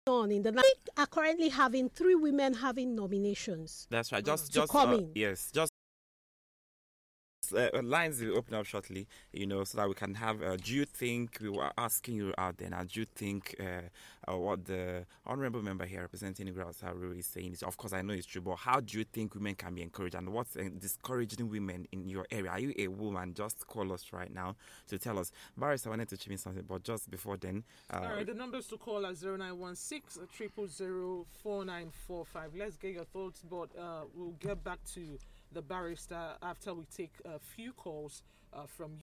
on in the are currently having 3 women having nominations. That's right. To come in. Yes, just lines will open up shortly, so that we can have. Do you think we were asking you out there now? Do you think what the honorable member here representing Igrasaru is saying is, of course, I know it's true, but how do you think women can be encouraged, and what's discouraging women in your area? Are you a woman? Just call us right now to tell us. Barrister, I wanted to chime in something, but just before then, all right, the numbers to call are 0916 000 4945. Let's get your thoughts, but we'll get back to the barrister after we take a few calls from